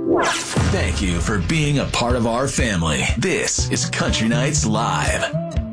Thank you for being a part of our family. This is Country Nights Live.